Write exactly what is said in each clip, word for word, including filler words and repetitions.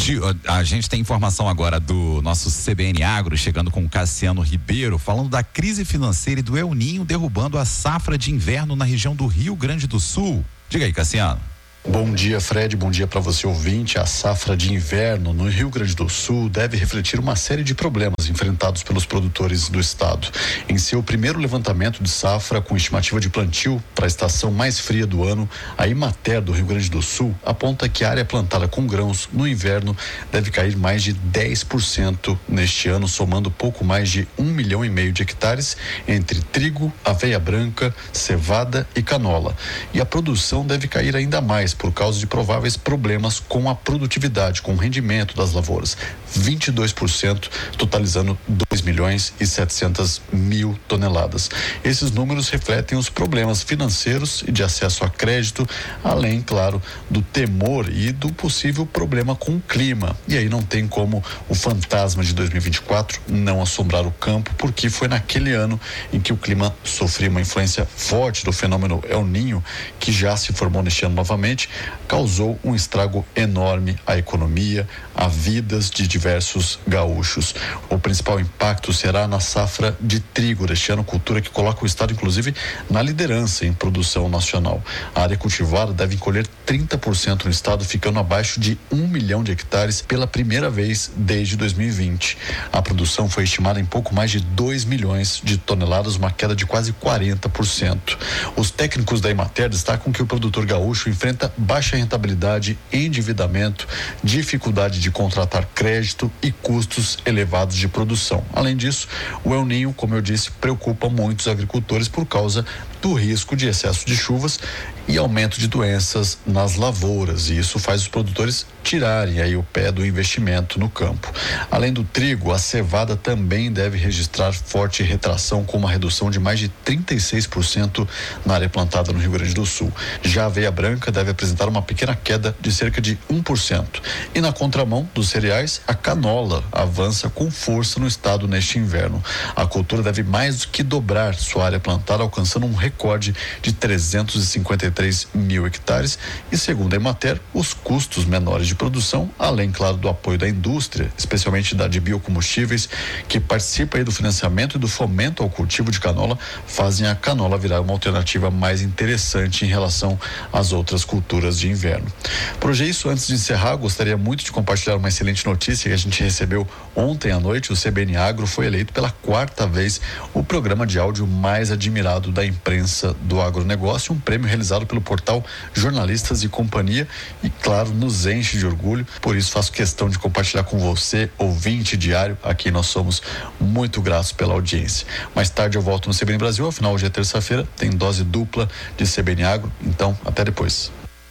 A gente tem informação agora do nosso C B N Agro, chegando com o Cassiano Ribeiro, falando da crise financeira e do El Ninho derrubando a safra de inverno na região do Rio Grande do Sul. Diga aí, Cassiano. Bom dia, Fred, bom dia para você, ouvinte. A safra de inverno no Rio Grande do Sul deve refletir uma série de problemas enfrentados pelos produtores do estado. Em seu primeiro levantamento de safra, com estimativa de plantio para a estação mais fria do ano, a Emater do Rio Grande do Sul aponta que a área plantada com grãos no inverno deve cair mais de dez por cento neste ano, somando pouco mais de um milhão e meio de hectares entre trigo, aveia branca, cevada e canola. E a produção deve cair ainda mais por causa de prováveis problemas com a produtividade, com o rendimento das lavouras, vinte e dois por cento, totalizando dois milhões e setecentas mil toneladas. Esses números refletem os problemas financeiros e de acesso a crédito, além, claro, do temor e do possível problema com o clima. E aí não tem como o fantasma de dois mil e vinte e quatro não assombrar o campo, porque foi naquele ano em que o clima sofreu uma influência forte do fenômeno El Ninho, que já se formou neste ano novamente, causou um estrago enorme à economia, a vidas de diversos gaúchos. O principal impacto será na safra de trigo deste ano, cultura que coloca o estado, inclusive, na liderança em produção nacional. A área cultivada deve encolher trinta por cento no estado, ficando abaixo de um milhão de hectares pela primeira vez desde dois mil e vinte. A produção foi estimada em pouco mais de dois milhões de toneladas, uma queda de quase quarenta por cento. Os técnicos da Emater destacam que o produtor gaúcho enfrenta baixa rentabilidade, endividamento, dificuldade de contratar crédito e custos elevados de produção. Além disso, o El Ninho, como eu disse, preocupa muitos agricultores por causa do risco de excesso de chuvas e aumento de doenças nas lavouras, e isso faz os produtores tirarem aí o pé do investimento no campo. Além do trigo, a cevada também deve registrar forte retração, com uma redução de mais de trinta e seis por cento na área plantada no Rio Grande do Sul. Já a aveia branca deve apresentar uma pequena queda de cerca de um por cento. E na contramão dos cereais, a canola avança com força no estado neste inverno. A cultura deve mais do que dobrar sua área plantada, alcançando um recorde de trezentos e cinquenta e três mil hectares, e segundo a Emater, os custos menores de produção, além, claro, do apoio da indústria, especialmente da de biocombustíveis, que participa aí do financiamento e do fomento ao cultivo de canola, fazem a canola virar uma alternativa mais interessante em relação às outras culturas de inverno. Por hoje é isso. Antes de encerrar, gostaria muito de compartilhar uma excelente notícia que a gente recebeu ontem à noite. O C B N Agro foi eleito pela quarta vez o programa de áudio mais admirado da imprensa do agronegócio, um prêmio realizado pelo portal Jornalistas e Companhia, e claro, nos enche de orgulho. Por isso faço questão de compartilhar com você, ouvinte diário, a quem nós somos muito gratos pela audiência. Mais tarde eu volto no C B N Brasil, afinal hoje é terça-feira, tem dose dupla de C B N Agro, então até depois.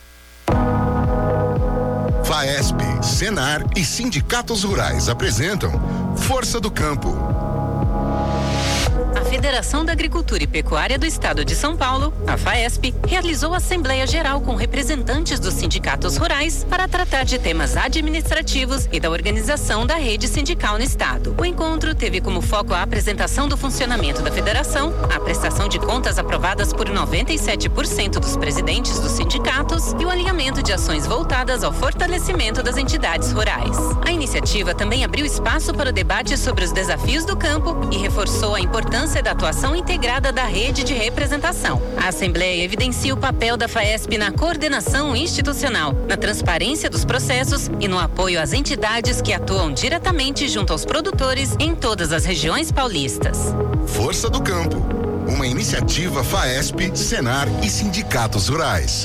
Faesp, Senar e sindicatos rurais apresentam Força do Campo. A Federação da Agricultura e Pecuária do Estado de São Paulo, a Faesp, realizou a Assembleia Geral com representantes dos sindicatos rurais para tratar de temas administrativos e da organização da rede sindical no Estado. O encontro teve como foco a apresentação do funcionamento da federação, a prestação de contas aprovadas por noventa e sete por cento dos presidentes dos sindicatos e o alinhamento de ações voltadas ao fortalecimento das entidades rurais. A iniciativa também abriu espaço para o debate sobre os desafios do campo e reforçou a importância da atuação integrada da rede de representação. A Assembleia evidencia o papel da Faesp na coordenação institucional, na transparência dos processos e no apoio às entidades que atuam diretamente junto aos produtores em todas as regiões paulistas. Força do Campo, uma iniciativa Faesp, Senar e sindicatos rurais.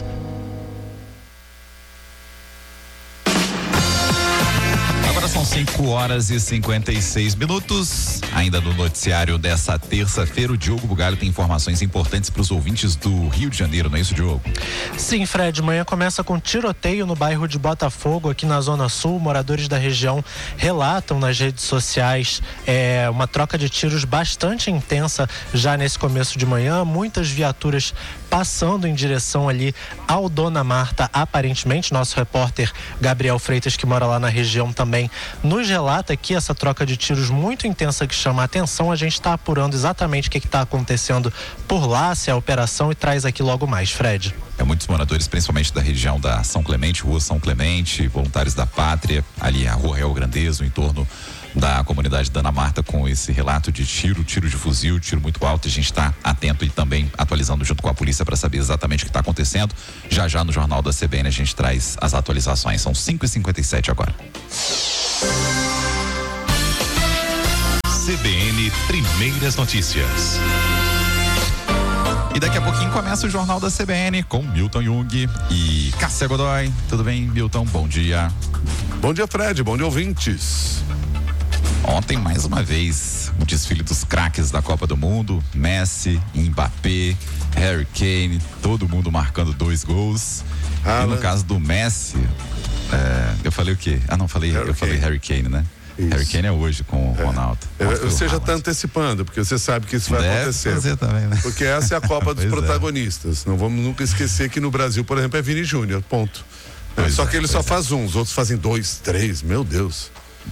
São cinco horas e cinquenta e seis minutos. Ainda no noticiário dessa terça-feira, o Diogo Bugalho tem informações importantes para os ouvintes do Rio de Janeiro, não é isso, Diogo? Sim, Fred. Manhã começa com tiroteio no bairro de Botafogo, aqui na Zona Sul. Moradores da região relatam nas redes sociais é, uma troca de tiros bastante intensa já nesse começo de manhã. Muitas viaturas passando em direção ali ao Dona Marta, aparentemente. Nosso repórter Gabriel Freitas, que mora lá na região, também nos relata aqui essa troca de tiros muito intensa que chama a atenção. A gente está apurando exatamente o que está acontecendo por lá, se é a operação, e traz aqui logo mais, Fred. É, muitos moradores, principalmente da região da São Clemente, Rua São Clemente, Voluntários da Pátria, ali a Rua Real Grandezo, em torno da comunidade Dona Marta, com esse relato de tiro, tiro de fuzil, tiro muito alto. A gente está atento e também atualizando junto com a polícia para saber exatamente o que está acontecendo. Já já no Jornal da C B N a gente traz as atualizações. São cinco e cinquenta e sete agora. C B N Primeiras Notícias. E daqui a pouquinho começa o Jornal da C B N com Milton Jung e Cássia Godoy. Tudo bem, Milton? Bom dia. Bom dia, Fred. Bom dia, ouvintes. Ontem, mais uma vez, o desfile dos craques da Copa do Mundo. Messi, Mbappé, Harry Kane, todo mundo marcando dois gols. Ah, e no caso do Messi, é, eu falei o quê? Ah, não, falei, Harry eu Kane. falei Harry Kane, né? Isso. Harry Kane é hoje com o Ronaldo. É. Você já está antecipando, porque você sabe que isso vai Deve acontecer. fazer também, né? Porque essa é a Copa dos Pois protagonistas. É. Não vamos nunca esquecer que no Brasil, por exemplo, é Vini Júnior, ponto. Pois só é, que ele só é. faz um, os outros fazem dois, três, meu Deus.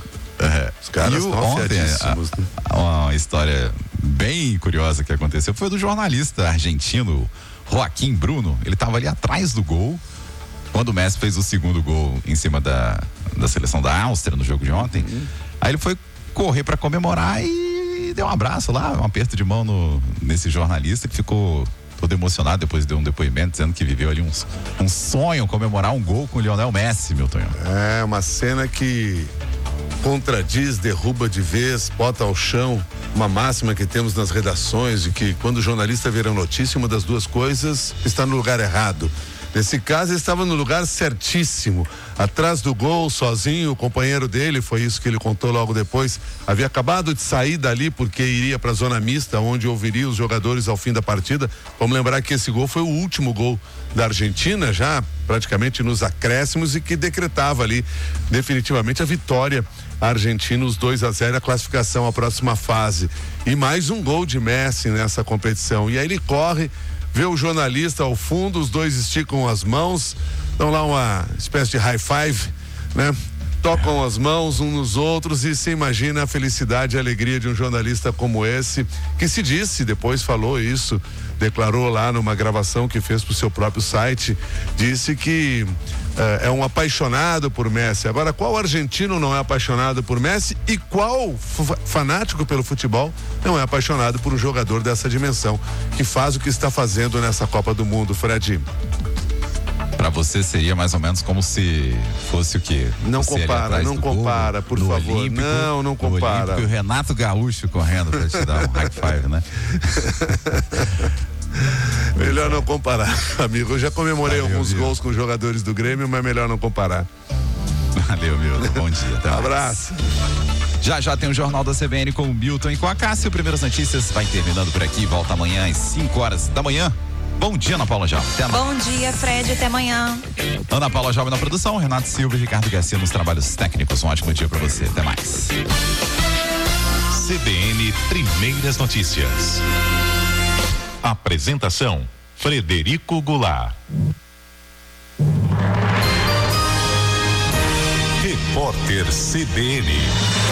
É. Os caras E o- estão ontem, afiadíssimos, a- né? uma história bem curiosa que aconteceu foi do jornalista argentino Joaquim Bruno. Ele estava ali atrás do gol quando o Messi fez o segundo gol em cima da, da seleção da Áustria no jogo de ontem. Uhum. Aí ele foi correr para comemorar e deu um abraço lá, um aperto de mão no, nesse jornalista, que ficou todo emocionado. Depois deu um depoimento dizendo que viveu ali uns, um sonho, comemorar um gol com o Lionel Messi, Milton. É uma cena que contradiz, derruba de vez, bota ao chão uma máxima que temos nas redações, de que quando o jornalista vira notícia, uma das duas coisas está no lugar errado. Nesse caso, ele estava no lugar certíssimo, atrás do gol, sozinho. O companheiro dele, foi isso que ele contou logo depois, havia acabado de sair dali porque iria para a zona mista, onde ouviria os jogadores ao fim da partida. Vamos lembrar que esse gol foi o último gol da Argentina, já praticamente nos acréscimos, e que decretava ali definitivamente a vitória argentina, os dois a zero, a classificação à próxima fase. E mais um gol de Messi nessa competição. E aí ele corre, vê o jornalista ao fundo, os dois esticam as mãos, dão lá uma espécie de high five, né? Tocam as mãos uns nos outros, e se imagina a felicidade e a alegria de um jornalista como esse, que se disse, depois falou isso, declarou lá numa gravação que fez pro seu próprio site, disse que uh, é um apaixonado por Messi. Agora, qual argentino não é apaixonado por Messi, e qual fanático pelo futebol não é apaixonado por um jogador dessa dimensão, que faz o que está fazendo nessa Copa do Mundo, Fred? Pra você seria mais ou menos como se fosse o quê? Não Você ali compara, atrás não do gol, compara, por no favor. Olímpico, Não, não no compara. Olímpico, e o Renato Gaúcho correndo pra te dar um high five, né? Melhor não comparar, amigo. Eu já comemorei Valeu, alguns viu? gols com jogadores do Grêmio, mas melhor não comparar. Valeu, Milton. Bom dia. Até Um mais. abraço. Já já tem o Jornal da C B N com o Milton e com a Cássia. Primeiras Notícias vai terminando por aqui. Volta amanhã às cinco horas da manhã. Bom dia, Ana Paula Jovem. Até amanhã. Bom dia, Fred. Até amanhã. Ana Paula Jovem na produção, Renato Silva e Ricardo Garcia nos trabalhos técnicos. Um ótimo dia pra você. Até mais. C B N Primeiras Notícias. Apresentação: Frederico Goulart. Repórter C B N.